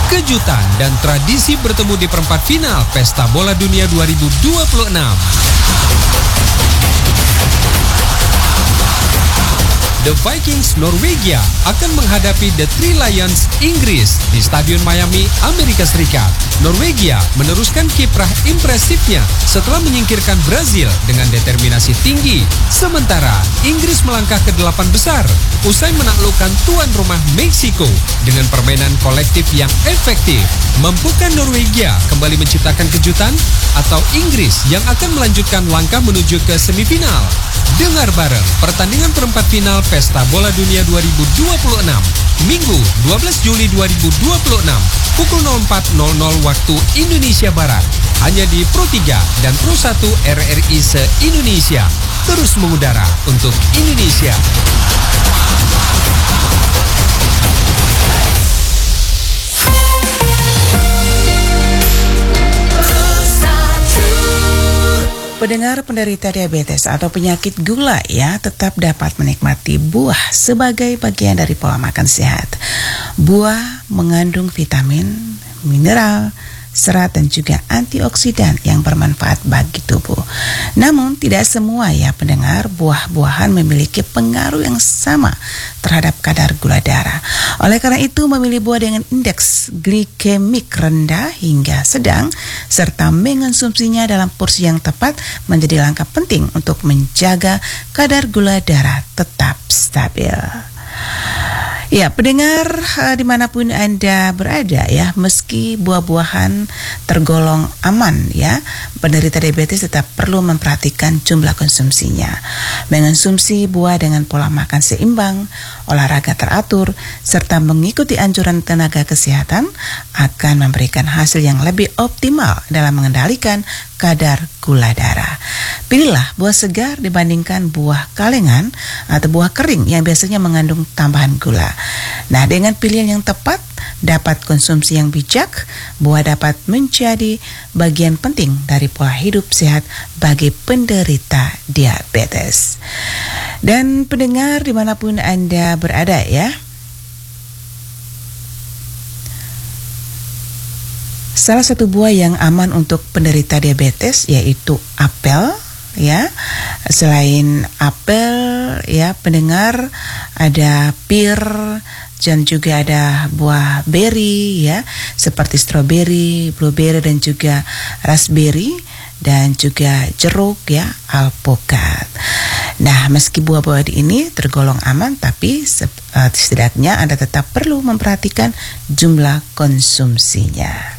kejutan dan tradisi bertemu di perempat final Pesta Bola Dunia 2026. The Vikings Norwegia akan menghadapi The Three Lions Inggris di Stadion Miami, Amerika Serikat. Norwegia meneruskan kiprah impresifnya setelah menyingkirkan Brazil dengan determinasi tinggi. Sementara Inggris melangkah ke 8 besar usai menaklukkan tuan rumah Meksiko dengan permainan kolektif yang efektif. Mampukah Norwegia kembali menciptakan kejutan atau Inggris yang akan melanjutkan langkah menuju ke semifinal? Dengar bareng pertandingan perempat final Pesta Bola Dunia 2026 Minggu 12 Juli 2026 pukul 04.00 waktu Indonesia Barat hanya di Pro 3 dan Pro 1 RRI se-Indonesia, terus mengudara untuk Indonesia. Pendengar penderita diabetes atau penyakit gula ya tetap dapat menikmati buah sebagai bagian dari pola makan sehat. Buah mengandung vitamin, mineral, serat dan juga antioksidan yang bermanfaat bagi tubuh. Namun tidak semua ya pendengar buah-buahan memiliki pengaruh yang sama terhadap kadar gula darah. Oleh karena itu memilih buah dengan indeks glikemik rendah hingga sedang serta mengonsumsinya dalam porsi yang tepat menjadi langkah penting untuk menjaga kadar gula darah tetap stabil. Ya, pendengar dimanapun Anda berada ya, meski buah-buahan tergolong aman ya, penderita diabetes tetap perlu memperhatikan jumlah konsumsinya. Mengonsumsi buah dengan pola makan seimbang, olahraga teratur, serta mengikuti anjuran tenaga kesehatan akan memberikan hasil yang lebih optimal dalam mengendalikan kadar gula darah. Pilihlah buah segar dibandingkan buah kalengan atau buah kering yang biasanya mengandung tambahan gula. Nah, dengan pilihan yang tepat, dapat konsumsi yang bijak, buah dapat menjadi bagian penting dari pola hidup sehat bagi penderita diabetes. Dan pendengar dimanapun Anda berada ya, salah satu buah yang aman untuk penderita diabetes yaitu apel ya. Selain apel ya pendengar, ada pir dan juga ada buah beri ya, seperti stroberi, blueberry dan juga raspberry dan juga jeruk ya, alpukat. Nah, meski buah-buah ini tergolong aman, tapi setidaknya Anda tetap perlu memperhatikan jumlah konsumsinya.